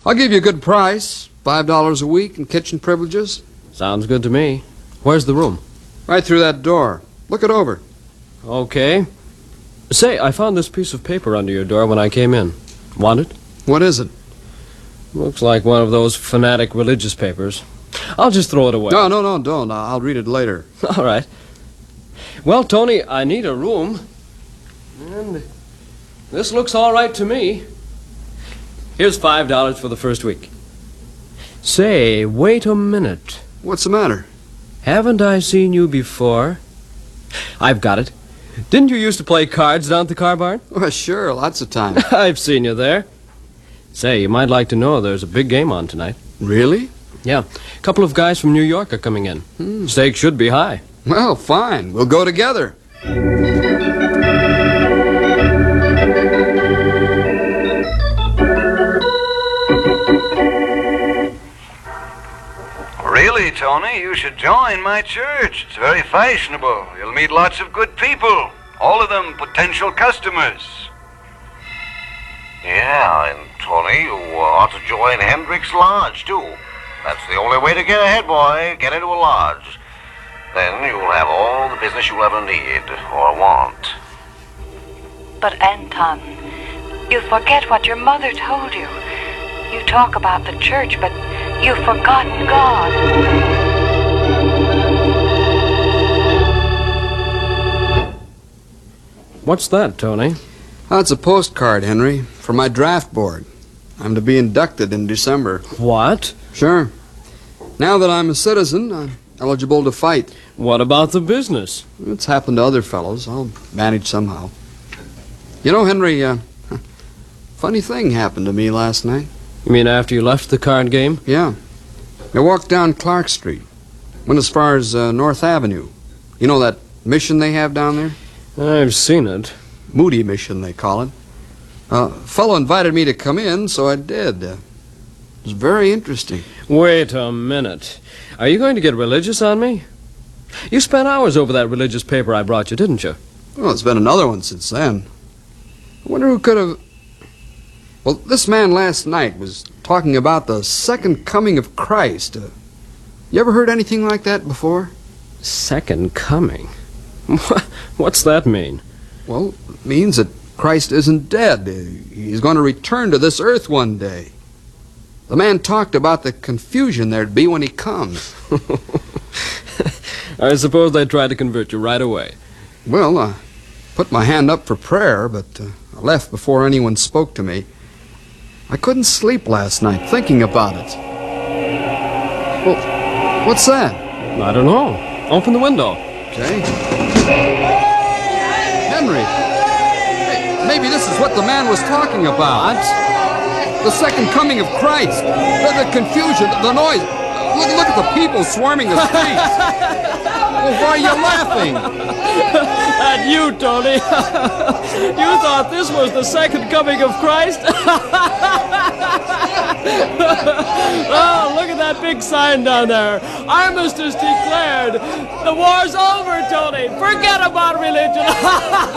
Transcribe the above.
I'll give you a good price. $5 a week and kitchen privileges. Sounds good to me. Where's the room? Right through that door. Look it over. Okay. Say, I found this piece of paper under your door when I came in. Want it? What is it? Looks like one of those fanatic religious papers. I'll just throw it away. No, don't. I'll read it later. All right. Well, Tony, I need a room. And this looks all right to me. Here's $5 for the first week. Say, wait a minute. What's the matter? Haven't I seen you before? I've got it. Didn't you used to play cards down at the car barn? Well, sure, lots of time. I've seen you there. Say, you might like to know there's a big game on tonight. Really? Yeah. A couple of guys from New York are coming in. Stakes should be high. Well, fine. We'll go together. Really, Tony, you should join my church. It's very fashionable. You'll meet lots of good people. All of them potential customers. Yeah, and Tony, you ought to join Hendricks Lodge, too. That's the only way to get ahead, boy. Get into a lodge. Then you'll have all the business you'll ever need or want. But, Anton, you forget what your mother told you. You talk about the church, but you've forgotten God. What's that, Tony? That's a postcard, Henry, for my draft board. I'm to be inducted in December. What? Sure. Now that I'm a citizen, I'm eligible to fight. What about the business? It's happened to other fellows. I'll manage somehow. You know, Henry, funny thing happened to me last night. You mean after you left the card game? Yeah. I walked down Clark Street. Went as far as North Avenue. You know that mission they have down there? I've seen it. Moody Mission, they call it. A fellow invited me to come in, so I did. It was very interesting. Wait a minute. Are you going to get religious on me? You spent hours over that religious paper I brought you, didn't you? Well, it's been another one since then. I wonder who could have... Well, this man last night was talking about the second coming of Christ. You ever heard anything like that before? Second coming? What's that mean? Well, it means that Christ isn't dead. He's going to return to this earth one day. The man talked about the confusion there'd be when he comes. I suppose they tried to convert you right away. Well, I put my hand up for prayer, but I left before anyone spoke to me. I couldn't sleep last night thinking about it. Well, what's that? I don't know. Open the window. Okay. Henry! Hey, maybe this is what the man was talking about. What? The second coming of Christ. The confusion, the noise. Look at the people swarming the streets. Well, why are you laughing? At you, Tony. You thought this was the second coming of Christ? Oh, look at that big sign down there. Armistice declared. The war's over, Tony. Forget about religion.